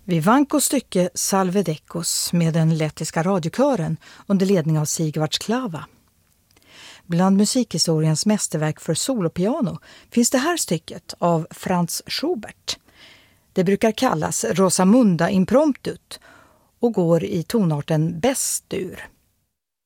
Vivancos stycke Salve Decos med den lettiska radiokören under ledning av Sigvard Sklava. Bland musikhistoriens mästerverk för solopiano finns det här stycket av Franz Schubert. Det brukar kallas Rosamunda impromptut och går i tonarten Bess-dur.